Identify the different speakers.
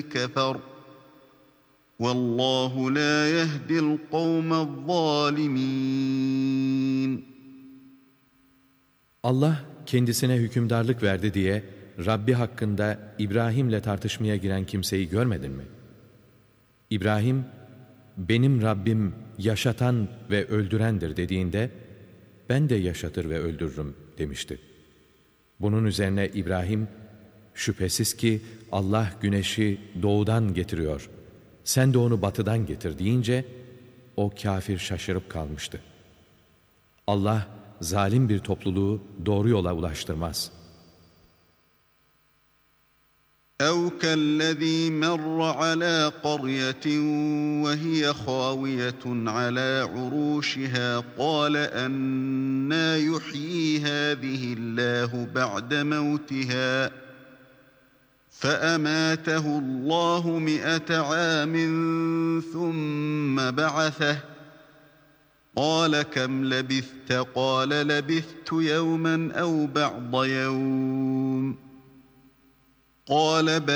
Speaker 1: كفر والله لا يهدي القوم الظالمين.
Speaker 2: Allah kendisine hükümdarlık verdi diye Rabbi hakkında İbrahim'le tartışmaya giren kimseyi görmedin mi? İbrahim, benim Rabbim yaşatan ve öldürendir dediğinde, ben de yaşatır ve öldürürüm demişti. Bunun üzerine İbrahim, şüphesiz ki Allah güneşi doğudan getiriyor, sen de onu batıdan getir deyince, o kafir şaşırıp kalmıştı. Allah, zalim bir topluluğu doğru yola ulaştırmaz.
Speaker 1: أَوْ كَالَّذ۪ي مَرَّ عَلَى قَرْيَةٍ وَهِيَ خَاوِيَةٌ عَلَى عُرُوشِهَا قَالَ أَنَّىٰ يُحْيِي هَٰذِهِ اللّٰهُ بَعْدَ مَوْتِهَا فَأَمَاتَهُ اللّٰهُ 100 عَامٍ ثُمَّ بَعَثَهُ قَالَ كَمْ لَبِثْتَ قَالَ لَبِثْتُ يَوْمًا أَوْ بَعْضَ يَوْمٍ قَالَ